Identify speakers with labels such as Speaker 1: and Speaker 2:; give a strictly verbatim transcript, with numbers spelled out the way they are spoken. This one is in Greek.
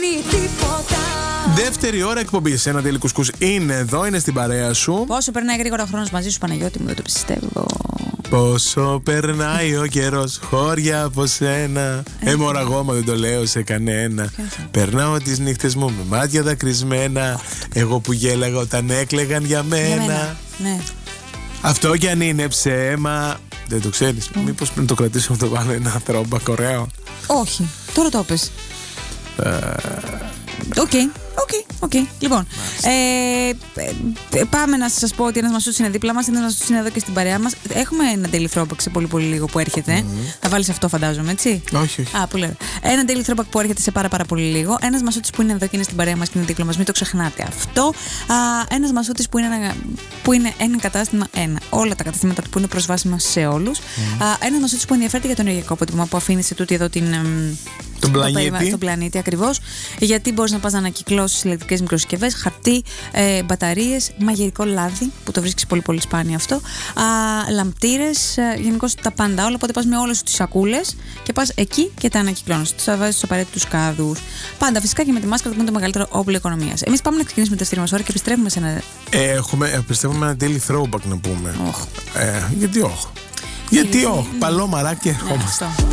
Speaker 1: σημαίνει τίποτα.
Speaker 2: Δεύτερη ώρα εκπομπή. Ένα τέλει κουσκούς είναι εδώ, είναι στην παρέα σου.
Speaker 1: Πόσο περνάει γρήγορα ο χρόνος μαζί σου, Παναγιώτη μου, δεν το πιστεύω.
Speaker 2: Πόσο περνάει ο καιρός χώρια από σένα. Ε, μωρά, εγώ μα δεν το λέω σε κανένα. Περνάω τις νύχτες μου με μάτια δακρυσμένα. Εγώ που γέλαγα όταν έκλαιγαν για μένα.
Speaker 1: Για μένα. Ναι.
Speaker 2: Αυτό κι αν είναι ψέμα. Δεν το ξέρεις. Mm. Μήπως πριν το κρατήσουμε το βάλω ένα throwback ωραίο.
Speaker 1: Όχι, τώρα το πες. Οκ, οκ, οκ. Λοιπόν, ε, ε, πάμε να σας πω ότι ένας Μασούτης είναι δίπλα μας, ένας Μασούτης είναι εδώ και στην παρέα μας. Έχουμε ένα daily throwback σε πολύ πολύ λίγο που έρχεται. Mm-hmm. Θα βάλεις αυτό, φαντάζομαι, έτσι.
Speaker 2: Όχι, όχι.
Speaker 1: Α, πολύ ωραία. Ένα daily throwback που έρχεται σε πάρα πάρα πολύ λίγο. Ένας Μασούτης που είναι εδώ και είναι στην παρέα μας και είναι δίπλα μας, μην το ξεχνάτε αυτό. Α, ένας Μασούτης που είναι ένα, που είναι ένα κατάστημα, ένα. Όλα τα καταστήματα που είναι προσβάσιμα σε όλους. Mm-hmm. Α, ένας Μασούτης που ενδιαφέρεται για το ενεργειακό αποτύπωμα που αφήνει σε τούτη εδώ την.
Speaker 2: Τον πλανήτη.
Speaker 1: Τον πλανήτη ακριβώς. Γιατί μπορείς να πας να ανακυκλώσεις ηλεκτρικές μικροσυσκευές, χαρτί, ε, μπαταρίες, μαγειρικό λάδι, που το βρίσκεις πολύ πολύ σπάνιο αυτό, α, λαμπτήρες, γενικώς τα πάντα όλα. Οπότε πας με όλες τις σακούλες και πας εκεί και τα ανακυκλώνεις. Τους βάζεις στους απαραίτητους κάδους. Πάντα φυσικά και με τη μάσκα που είναι το μεγαλύτερο όπλο οικονομίας. Εμείς πάμε να ξεκινήσουμε τη δεύτερη μας ώρα και επιστρέφουμε σε ένα.
Speaker 2: Ε, έχουμε, επιστρέφουμε ένα daily throwback να πούμε.
Speaker 1: Oh.
Speaker 2: Ε, γιατί όχι. Γιατί όχι. Παλό μαράκι ερχόμαστε.